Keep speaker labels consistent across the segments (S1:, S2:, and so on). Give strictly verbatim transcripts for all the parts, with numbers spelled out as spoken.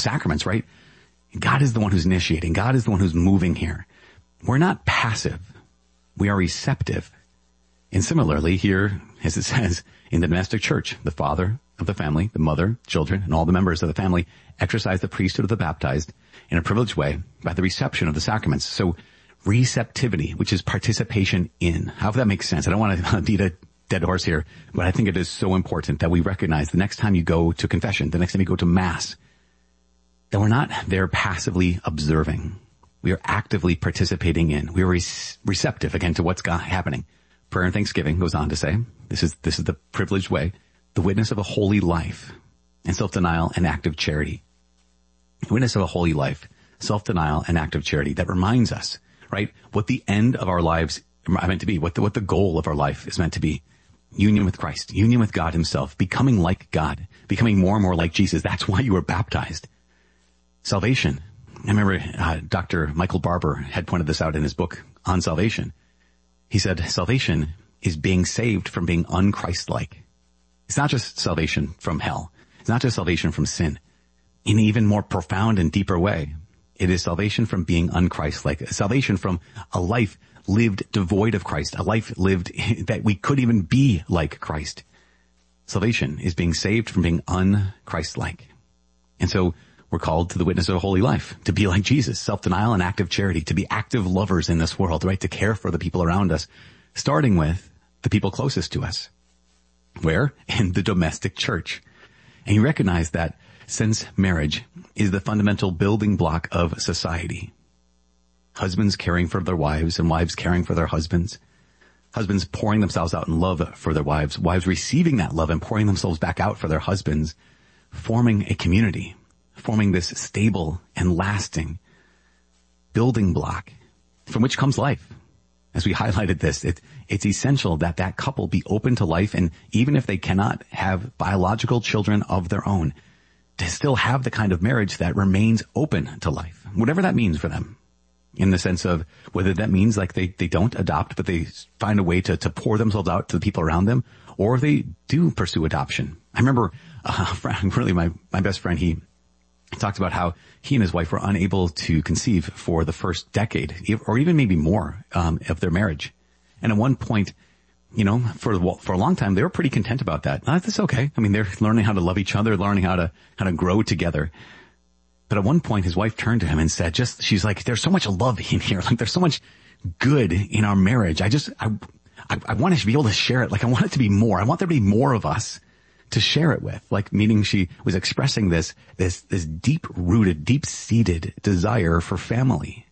S1: sacraments, right? God is the one who's initiating. God is the one who's moving here. We're not passive. We are receptive. And similarly here, as it says in the domestic church, the father of the family, the mother, children, and all the members of the family exercise the priesthood of the baptized in a privileged way by the reception of the sacraments. So receptivity, which is participation in. How if that makes sense? I don't want to beat a dead horse here, but I think it is so important that we recognize the next time you go to confession, the next time you go to mass, that we're not there passively observing. We are actively participating in. We are re- receptive, again, to what's got, happening. Prayer and thanksgiving goes on to say, this is, this is the privileged way, the witness of a holy life, and self-denial and active charity. The witness of a holy life, self-denial and active charity that reminds us, right, what the end of our lives are meant to be, what the, what the goal of our life is meant to be. Union with Christ, union with God himself, becoming like God, becoming more and more like Jesus. That's why you were baptized. Salvation. I remember uh, Doctor Michael Barber had pointed this out in his book on salvation. He said, salvation is being saved from being un-Christ-like. It's not just salvation from hell. It's not just salvation from sin. In an even more profound and deeper way, it is salvation from being un-Christ-like. Salvation from a life lived devoid of Christ, a life lived that we could even be like Christ. Salvation is being saved from being un-Christ-like. And so we're called to the witness of a holy life, to be like Jesus, self-denial and active charity, to be active lovers in this world, right? To care for the people around us, starting with the people closest to us. Where? In the domestic church. And you recognize that since marriage is the fundamental building block of society, husbands caring for their wives and wives caring for their husbands, husbands pouring themselves out in love for their wives, wives receiving that love and pouring themselves back out for their husbands, forming a community, forming this stable and lasting building block from which comes life. As we highlighted this, it, it's essential that that couple be open to life, and even if they cannot have biological children of their own, to still have the kind of marriage that remains open to life, whatever that means for them. In the sense of whether that means like they, they don't adopt, but they find a way to, to pour themselves out to the people around them, or they do pursue adoption. I remember, uh, really my, my best friend, he talked about how he and his wife were unable to conceive for the first decade, or even maybe more, um, of their marriage. And at one point, you know, for, for a long time, they were pretty content about that. Oh, that's okay. I mean, they're learning how to love each other, learning how to, how to grow together. But at one point, his wife turned to him and said, just, she's like, there's so much love in here. Like, there's so much good in our marriage. I just, I, I, I want to be able to share it. Like, I want it to be more. I want there to be more of us to share it with. Like, meaning she was expressing this, this, this deep rooted, deep seated desire for family.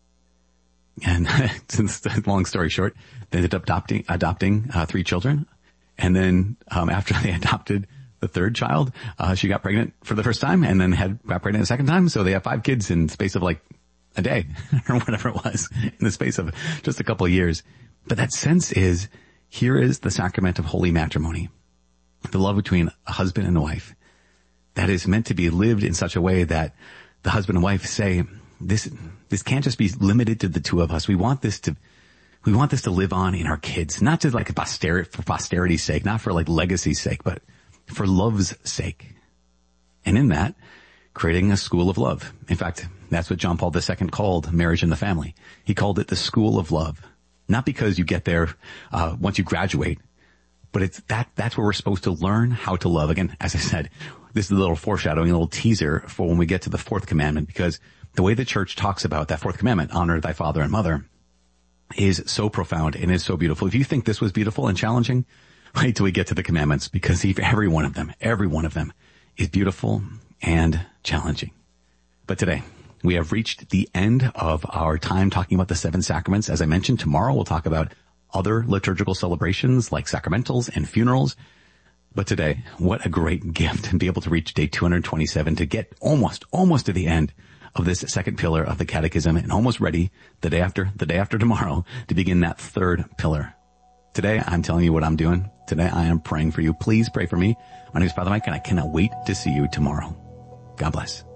S1: And since, long story short, they ended up adopting, adopting, uh, three children. And then, um, after they adopted the third child, uh, she got pregnant for the first time and then had got pregnant a second time. So they have five kids in the space of like a day or whatever it was, in the space of just a couple of years. But that sense is, here is the sacrament of holy matrimony, the love between a husband and a wife that is meant to be lived in such a way that the husband and wife say, this, this can't just be limited to the two of us. We want this to, we want this to live on in our kids, not just like a posterity, for posterity's sake, not for like legacy's sake, but for love's sake. And in that, creating a school of love. In fact, that's what John Paul the Second called marriage in the family. He called it the school of love. Not because you get there, uh, once you graduate, but it's that, that's where we're supposed to learn how to love. Again, as I said, this is a little foreshadowing, a little teaser for when we get to the fourth commandment, because the way the church talks about that fourth commandment, honor thy father and mother, is so profound and is so beautiful. If you think this was beautiful and challenging, wait till we get to the commandments, because every one of them, every one of them is beautiful and challenging. But today, we have reached the end of our time talking about the seven sacraments. As I mentioned, tomorrow we'll talk about other liturgical celebrations like sacramentals and funerals. But today, what a great gift to be able to reach day two hundred twenty-seven, to get almost, almost to the end of this second pillar of the catechism, and almost ready the day after, the day after tomorrow to begin that third pillar. Today, I'm telling you what I'm doing. Today, I am praying for you. Please pray for me. My name is Father Mike, and I cannot wait to see you tomorrow. God bless.